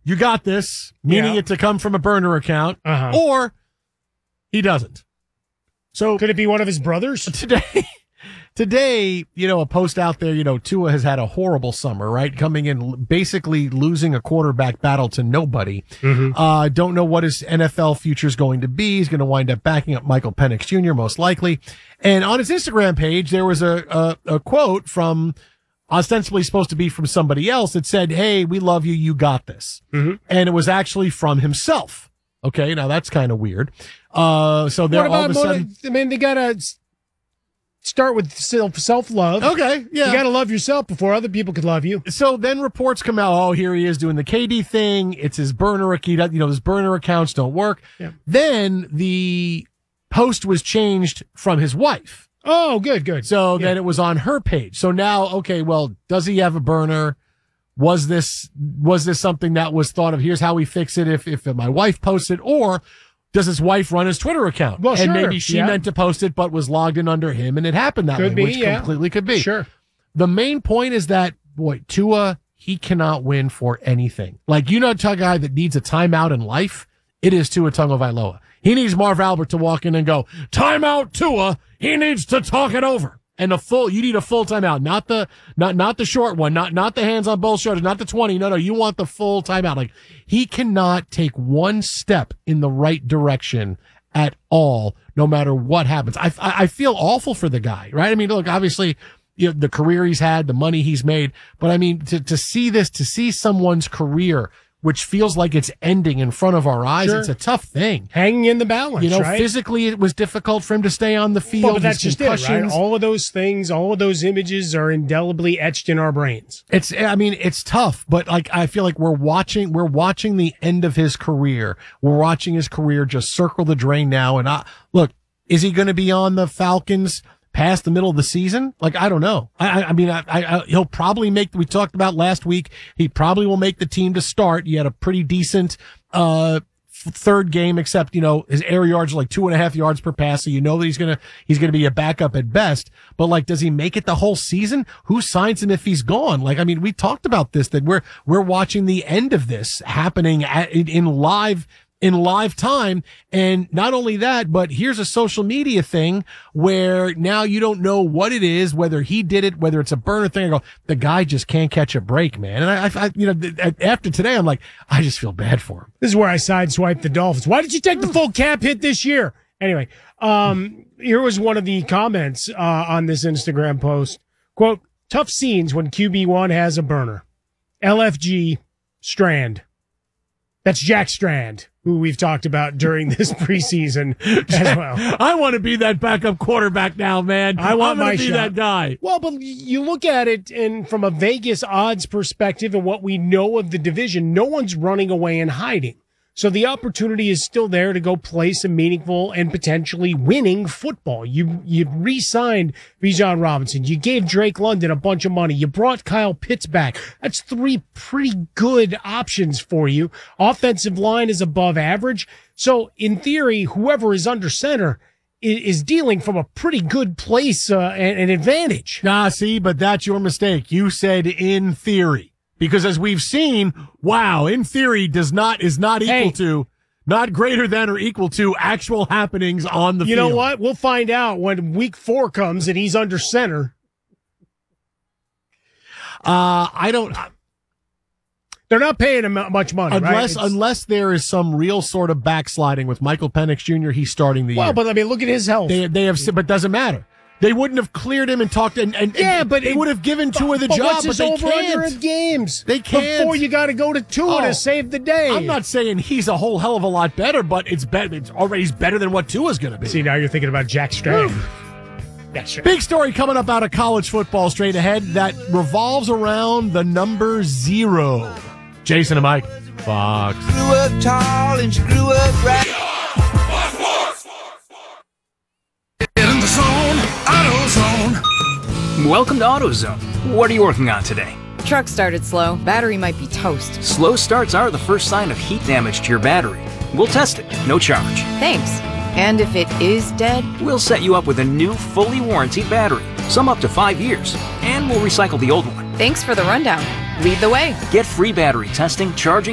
you got this, meaning it to come from a burner account, or he doesn't. So could it be one of his brothers? Today, a post out there, Tua has had a horrible summer, right? Coming in, basically losing a quarterback battle to nobody. Don't know what his NFL future is going to be. He's going to wind up backing up Michael Penix Jr. most likely. And on his Instagram page, there was a quote from ostensibly supposed to be from somebody else that said, "Hey, we love you. You got this." And it was actually from himself. Okay. Now that's kind of weird. So there all of a sudden, they gotta start with self-love. Okay, yeah. You got to love yourself before other people could love you. So then reports come out, oh, here he is doing the KD thing. It's his burner account. His burner accounts don't work. Yeah. Then the post was changed from his wife. Oh, good. So then it was on her page. So now, okay, well, does he have a burner? Was this something that was thought of? Here's how we fix it if my wife posts it, or does his wife run his Twitter account? Well, and maybe she meant to post it, but was logged in under him, and it happened that way, which completely could be. Sure. The main point is that, Tua, he cannot win for anything. Like, a guy that needs a timeout in life, it is Tua Tagovailoa. He needs Marv Albert to walk in and go, timeout Tua. He needs to talk it over. And you need a full timeout, not the short one, not the hands on both shoulders, not the 20. No, you want the full timeout. Like, he cannot take one step in the right direction at all, no matter what happens. I feel awful for the guy, right? I mean, look, obviously, the career he's had, the money he's made, but I mean, to see someone's career, which feels like it's ending in front of our eyes. Sure. It's a tough thing. Hanging in the balance, right? Physically it was difficult for him to stay on the field. Well, but that's just it, right? All of those things, all of those images are indelibly etched in our brains. It's tough, but I feel like we're watching the end of his career. We're watching his career just circle the drain now. And look, is he going to be on the Falcons past the middle of the season? I don't know. He'll probably we talked about last week, he probably will make the team to start. He had a pretty decent, third game, except, his air yards are 2.5 yards per pass. So that he's going to be a backup at best. But does he make it the whole season? Who signs him if he's gone? We talked about this, that we're watching the end of this happening in live time. And not only that, but here's a social media thing where now you don't know what it is, whether he did it, whether it's a burner thing. I go, the guy just can't catch a break, man. And after today, I'm like, I just feel bad for him. This is where I sideswiped the Dolphins. Why did you take the full cap hit this year? Anyway, here was one of the comments on this Instagram post. Quote, tough scenes when QB1 has a burner. LFG Strand. That's Jack Strand, who we've talked about during this preseason as well. I want to be that backup quarterback now, man. I want to be that guy. Well, but you look at it, and from a Vegas odds perspective and what we know of the division, no one's running away and hiding. So the opportunity is still there to go play some meaningful and potentially winning football. You re-signed Bijan Robinson. You gave Drake London a bunch of money. You brought Kyle Pitts back. That's 3 pretty good options for you. Offensive line is above average. So in theory, whoever is under center is dealing from a pretty good place, and advantage. See, but that's your mistake. You said in theory. Because as we've seen, in theory is not equal to, not greater than or equal to actual happenings on the field. You know what? We'll find out when week 4 comes and he's under center. They're not paying him much money, unless there is some real sort of backsliding with Michael Penix Jr. He's starting the year. Well, but look at his health. They have, but doesn't matter. They wouldn't have cleared him and talked, but they would have given Tua the job, but they can't. Under games? They can't. Before you got to go to Tua to save the day. I'm not saying he's a whole hell of a lot better, but he's better than what Tua's going to be. See, now you're thinking about Jack Strand. That's right. Big story coming up out of college football straight ahead that revolves around the number 0. Jason and Mike, Fox. Grew up tall and you grew up right. In the zone, AutoZone. Welcome to AutoZone. What are you working on today? Truck started slow. Battery might be toast. Slow starts are the first sign of heat damage to your battery. We'll test it, no charge. Thanks. And if it is dead? We'll set you up with a new, fully warranted battery, some up to 5 years, and we'll recycle the old one. Thanks for the rundown. Lead the way. Get free battery testing, charging,